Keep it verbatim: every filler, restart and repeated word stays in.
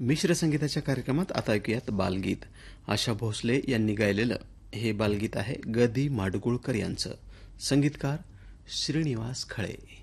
मिश्र संगीताच्या कार्यक्रमात आता ऐकूयात बालगीत. आशा भोसले यांनी गायलेलं हे बालगीत आहे ग दी माडगुळकर यांचं. संगीतकार श्रीनिवास खळे.